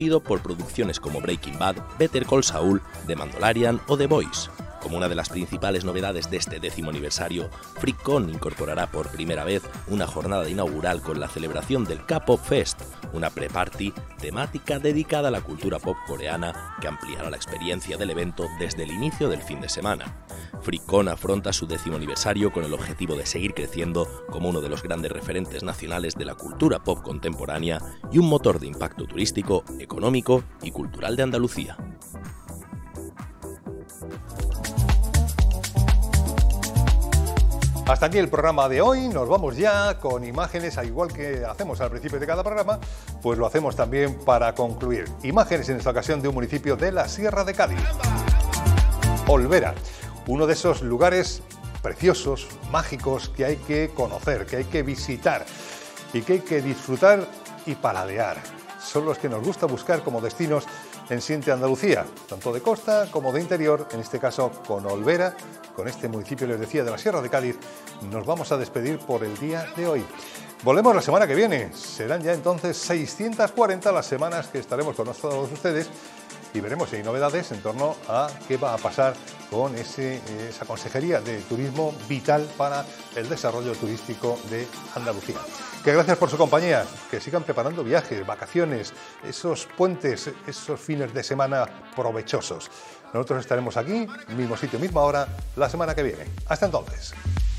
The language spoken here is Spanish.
por producciones como Breaking Bad, Better Call Saul, The Mandalorian o The Boys. Como una de las principales novedades de este 10º aniversario, FreakCon incorporará por primera vez una jornada inaugural con la celebración del K-Pop Fest, una pre-party temática dedicada a la cultura pop coreana que ampliará la experiencia del evento desde el inicio del fin de semana. FreakCon afronta su 10º aniversario con el objetivo de seguir creciendo como uno de los grandes referentes nacionales de la cultura pop contemporánea y un motor de impacto turístico, económico y cultural de Andalucía. Hasta aquí el programa de hoy, nos vamos ya con imágenes, al igual que hacemos al principio de cada programa, pues lo hacemos también para concluir. Imágenes en esta ocasión de un municipio de la Sierra de Cádiz. Olvera, uno de esos lugares preciosos, mágicos, que hay que conocer, que hay que visitar y que hay que disfrutar y paladear. Son los que nos gusta buscar como destinos en Siente Andalucía, tanto de costa como de interior, en este caso con Olvera, con este municipio, les decía, de la Sierra de Cádiz. Nos vamos a despedir por el día de hoy. Volvemos la semana que viene, serán ya entonces 640 las semanas que estaremos con todos ustedes y veremos si hay novedades en torno a qué va a pasar con esa Consejería de Turismo vital para el desarrollo turístico de Andalucía. Que gracias por su compañía, que sigan preparando viajes, vacaciones, esos puentes, esos fines de semana provechosos. Nosotros estaremos aquí, mismo sitio, misma hora, la semana que viene. Hasta entonces.